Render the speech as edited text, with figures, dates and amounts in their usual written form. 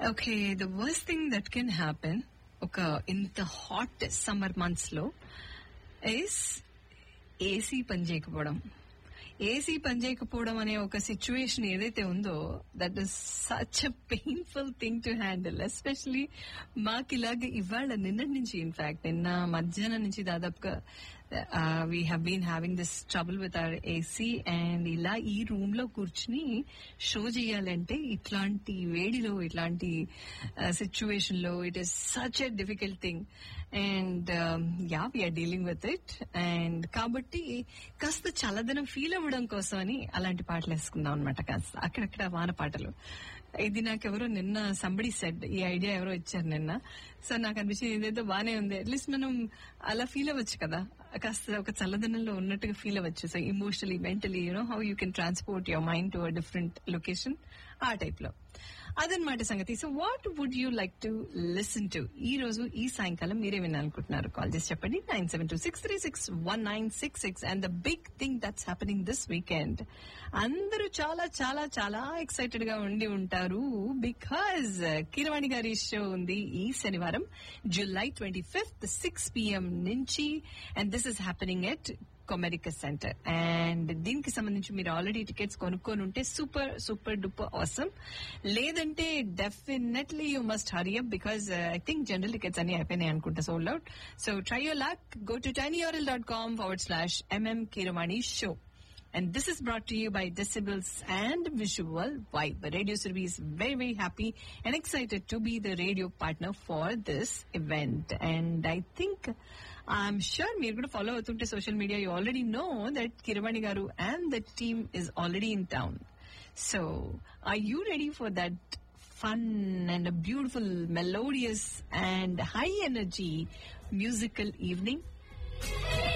Okay, the worst thing that can happen ఒక ఇంత hot summer months లో is AC పనిచేయకపోవడం. ఏసీ పనిచేయకపోవడం అనే ఒక సిచ్యువేషన్ ఏదైతే ఉందో that is such a painful thing to handle. Especially మాకు ఇలాగే ఇవాళ నిన్నటి నుంచి, ఇన్ఫాక్ట్ నిన్న మధ్యాహ్నం నుంచి దాదాపుగా we have been having this trouble with our AC. And ఇలా ఈ రూమ్ లో కూర్చుని షో చేయాలంటే ఇట్లాంటి వేడిలో, ఇట్లాంటి సిచ్యువేషన్ లో it is such a difficult thing. And yeah, we are dealing with it. And కాబట్టి కాస్త చల్లదనం ఫీల్ అవ్వడం కోసం అని అలాంటి పాటలు వేసుకుందాం అనమాట. కాస్త అక్కడక్కడ వాన పాటలు. ఇది నాకెవరో నిన్న సంబడి సెడ్, ఈ ఐడియా ఎవరో ఇచ్చారు నిన్న. సో నాకు అనిపించింది ఇదేదో బానే ఉంది, అట్లీస్ట్ మనం అలా ఫీల్ అవ్వచ్చు కదా, కాస్త ఒక చల్లదనంలో ఉన్నట్టుగా ఫీల్ అవ్వచ్చు. So emotionally, mentally, how you can transport your mind to a different location, ఆ టైప్ లో. అదనమాట సంగతి. So what would you like to listen to ఈ రోజు ఈ సాయంకాలం? మీరే వినాలనుకుంటున్నారు? కాల్ చేసి చెప్పండి. 972-636-1966. And the big thing that's happening this weekend, అందరూ చాలా చాలా చాలా ఎక్సైటెడ్ గా ఉండి ఉంటారు బికాజ్ కీరవాణి గారి షో ఉంది ఈ శనివారం July 25th 6 PM నుంచి. And this is happening at Comerica centre. And దీనికి సంబంధించి మీరు ఆల్రెడీ టికెట్స్ కొనుక్కొని ఉంటే సూపర్ సూపర్ డూపర్ ఆసమ్. లేదంటే definitely you must hurry up because I think general tickets అన్ని అయిపోయినాయి అనుకుంటా, sold out. So try your luck, go to tinyurl.com/MM Keeravani Show. And this is brought to you by Decibels and Visual Vibe. Radio Survey is very, very happy and excited to be the radio partner for this event. And I think, I'm sure మీరు కూడా follow అవుతుంటే social media, you already know that Keeravani Garu and the team is already in town. So, are you ready for that fun and a beautiful, melodious and high energy musical evening?